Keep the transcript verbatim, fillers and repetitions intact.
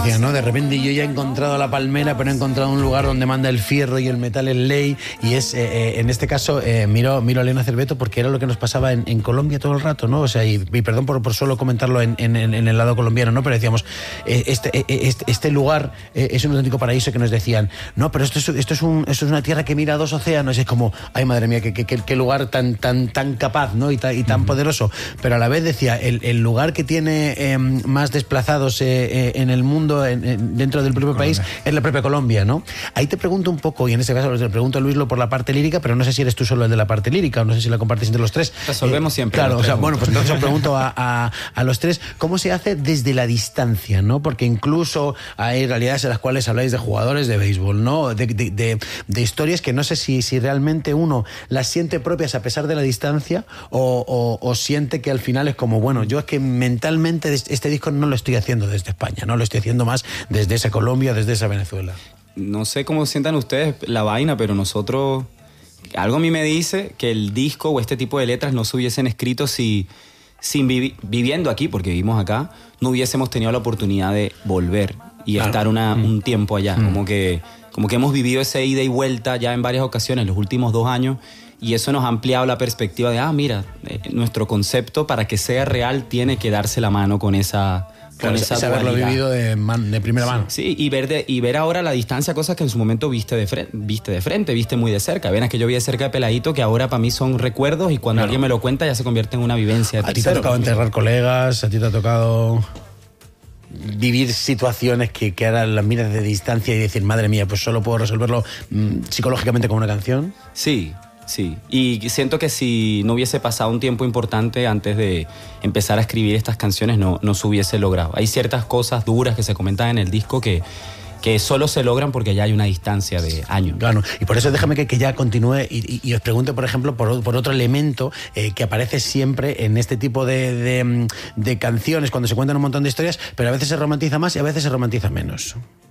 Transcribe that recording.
¿no? De repente yo ya he encontrado la palmera, pero he encontrado un lugar donde manda el fierro y el metal es ley, y es, eh, eh, en este caso, eh, miro, miro a Elena Cerveto porque era lo que nos pasaba en, en Colombia todo el rato, ¿no? O sea, y, y perdón por, por solo comentarlo en, en, en el lado colombiano, ¿no? Pero decíamos, eh, este, eh, este, este lugar eh, es un auténtico paraíso, que nos decían, no, pero esto es, esto es, un, esto es una tierra que mira a dos océanos, y es como, ay, madre mía, qué, qué, qué lugar tan, tan, tan capaz, ¿no? Y, ta, y tan uh-huh. poderoso, pero a la vez decía, el, el lugar que tiene eh, más desplazados eh, eh, en el mundo, en, en, dentro del propio Colombia. País, es la propia Colombia, ¿no? Ahí te pregunto un poco, y en este caso le pregunto a Luislo por la parte lírica, pero no sé si eres tú solo el de la parte lírica, o no sé si la compartes entre los tres. Resolvemos eh, siempre. Claro, o sea, bueno, pues entonces os pregunto a, a, a los tres, ¿cómo se hace desde la distancia, ¿no? Porque incluso hay realidades en las cuales habláis de jugadores de béisbol, ¿no? De, de, de, de historias que no sé si, si realmente uno las siente propias a pesar de la distancia, o, o, o siente que al final es como, bueno, yo es que mentalmente este disco no lo estoy haciendo desde España, no lo estoy haciendo más desde esa Colombia, desde esa Venezuela. No sé cómo sientan ustedes la vaina, pero nosotros, algo a mí me dice que el disco o este tipo de letras no se hubiesen escrito si, sin vivi- viviendo aquí, porque vivimos acá, no hubiésemos tenido la oportunidad de volver y claro. estar una, mm. un tiempo allá. Mm. Como que, como que hemos vivido ese ida y vuelta ya en varias ocasiones, los últimos dos años, y eso nos ha ampliado la perspectiva de, ah, mira, eh, nuestro concepto para que sea real tiene que darse la mano con esa... Claro, es haberlo vivido de, man, de primera sí, mano. Sí, y ver, de, y ver ahora la distancia, cosas que en su momento viste de, fre- viste de frente, viste muy de cerca. Ven, es que yo vi de cerca de peladito, que ahora para mí son recuerdos, y cuando claro. alguien me lo cuenta ya se convierte en una vivencia. A ti te ha tocado enterrar colegas, a ti te ha tocado vivir situaciones que, que ahora las miras de distancia y decir, madre mía, pues solo puedo resolverlo mmm, psicológicamente con una canción. Sí. Sí, y siento que si no hubiese pasado un tiempo importante antes de empezar a escribir estas canciones, no, no se hubiese logrado. Hay ciertas cosas duras que se comentan en el disco que, que solo se logran porque ya hay una distancia de años. Claro, y por eso déjame que, que ya continúe y, y, y os pregunte, por ejemplo, por, por otro elemento eh, que aparece siempre en este tipo de, de, de canciones, cuando se cuentan un montón de historias, pero a veces se romantiza más y a veces se romantiza menos.